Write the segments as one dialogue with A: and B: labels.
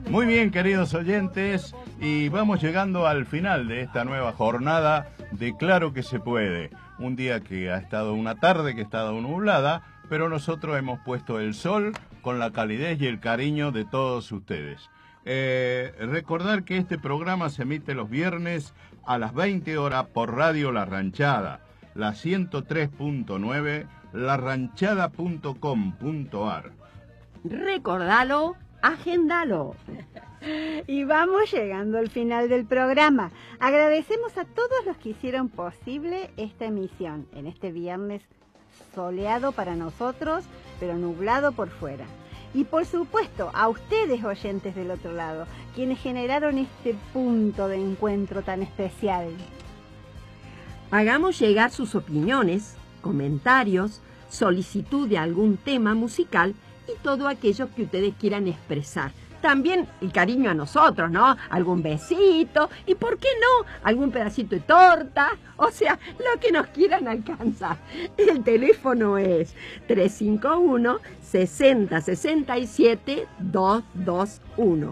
A: Muy bien, queridos oyentes, y vamos llegando al final de esta nueva jornada de Claro que se puede. Un día que ha estado una tarde que ha estado nublada, pero nosotros hemos puesto el sol con la calidez y el cariño de todos ustedes. Recordar que este programa se emite los viernes a las 20 horas por Radio La Ranchada, la 103.9, laranchada.com.ar.
B: Recordalo, agendalo.
C: Y vamos llegando al final del programa. Agradecemos a todos los que hicieron posible esta emisión en este viernes soleado para nosotros, pero nublado por fuera. Y por supuesto a ustedes, oyentes del otro lado, quienes generaron este punto de encuentro tan especial.
B: Hagamos llegar sus opiniones, comentarios, solicitud de algún tema musical y todo aquello que ustedes quieran expresar. También el cariño a nosotros, ¿no? Algún besito y, ¿por qué no?, algún pedacito de torta. O sea, lo que nos quieran alcanzar. El teléfono es 351-6067-221.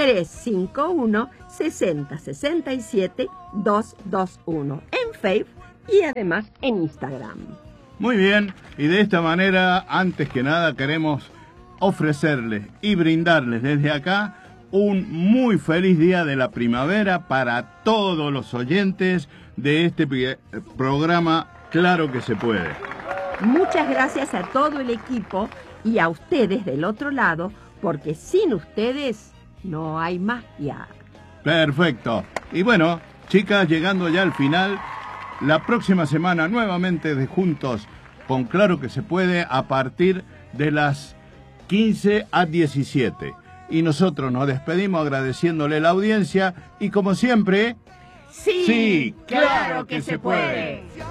B: 351-6067-221. En Facebook y además en Instagram.
A: Muy bien, y de esta manera, antes que nada, queremos ofrecerles y brindarles desde acá un muy feliz día de la primavera para todos los oyentes de este programa Claro que se puede.
B: Muchas gracias a todo el equipo y a ustedes del otro lado, porque sin ustedes no hay magia.
A: Perfecto. Y bueno, chicas, llegando ya al final, la próxima semana nuevamente de Juntos con Claro que se puede a partir de las 15 a 17. Y nosotros nos despedimos agradeciéndole la audiencia y como siempre...
B: Sí, claro que se puede.